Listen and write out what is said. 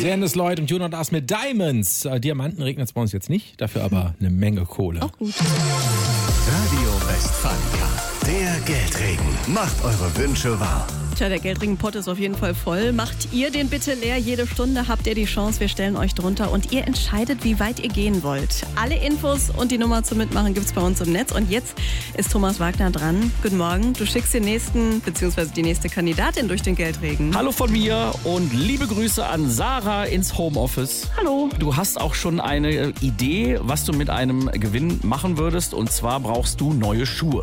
Dennis Lloyd und Juno Das mit Diamonds. Diamanten regnet es bei uns jetzt nicht, dafür aber eine Menge Kohle. Auch gut. Radio Westfalica, der Geldregen. Macht eure Wünsche wahr. Tja, der Geldregenpott ist auf jeden Fall voll. Macht ihr den bitte leer. Jede Stunde habt ihr die Chance. Wir stellen euch drunter und ihr entscheidet, wie weit ihr gehen wollt. Alle Infos und die Nummer zum Mitmachen gibt's bei uns im Netz. Und jetzt ist Thomas Wagner dran. Guten Morgen. Du schickst den nächsten, bzw. die nächste Kandidatin durch den Geldregen. Hallo von mir und liebe Grüße an Sarah ins Homeoffice. Hallo. Du hast auch schon eine Idee, was du mit einem Gewinn machen würdest. Und zwar brauchst du neue Schuhe.